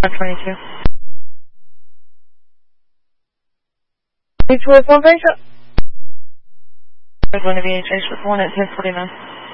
22. Mutual formation. There's one of VHH with 1 at 1049.